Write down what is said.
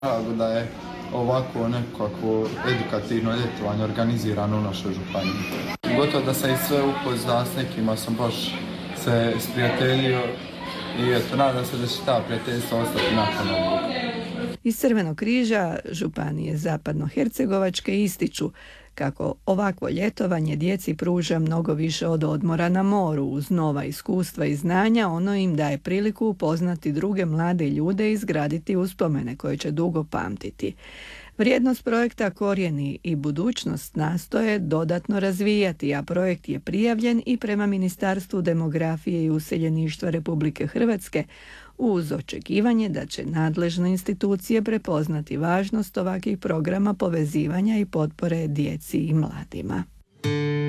Drago da je ovako nekako edukativno ljetovanje organizirano u našoj županiji. Gotovo da sam i sve upoznao, s nekima sam baš se sprijateljio i eto, nadam se da će ta prijateljstva ostati nakon ovog. Iz Crvenog križa županije Zapadnohercegovačke ističu kako ovakvo ljetovanje djeci pruža mnogo više od odmora na moru. Uz nova iskustva i znanja ono im daje priliku upoznati druge mlade ljude i izgraditi uspomene koje će dugo pamtiti. Vrijednost projekta Korijeni i budućnost nastoje dodatno razvijati, a projekt je prijavljen i prema Ministarstvu demografije i useljeništva Republike Hrvatske uz očekivanje da će nadležne institucije prepoznati važnost ovakvih programa povezivanja i potpore djeci i mladima.